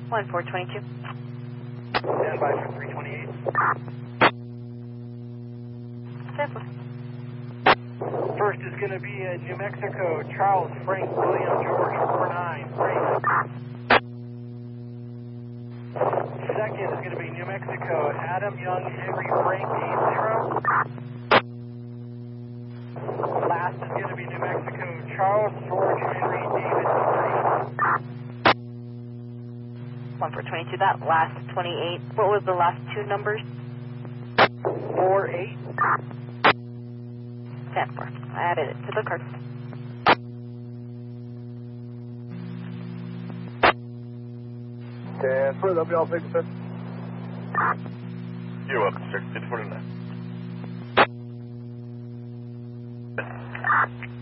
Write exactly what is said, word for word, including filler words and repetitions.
one four twenty-two. Stand by for three twenty-eight. Sample. First is going to be uh, New Mexico, Charles Frank William George four nine. Frank. Second is going to be New Mexico, Adam Young Henry Frank eight zero. Last is going to be New Mexico, Charles George Henry David three. one four twenty-two, that last twenty-eight. What was the last two numbers? four eight. ten four. I added it to the card. ten four, that'll be all taken, sir. You're welcome, sir. two twenty-nine.